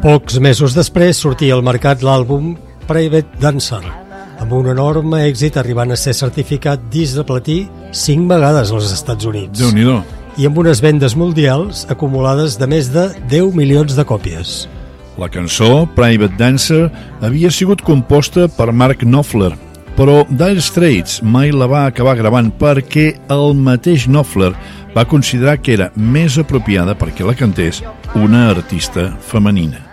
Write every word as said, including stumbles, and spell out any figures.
Pocs mesos després sortia al mercat l'àlbum Private Dancer, amb un enorme èxit arribant a ser certificat disc de platí cinc vegades als Estats Units. Déu-n'hi-do. I amb unes vendes mundials acumulades de més de deu milions de còpies. La cançó, Private Dancer, havia sigut composta per Mark Knopfler, però Dire Straits mai la va acabar gravant perquè el mateix Knopfler va considerar que era més apropiada perquè la cantés una artista femenina.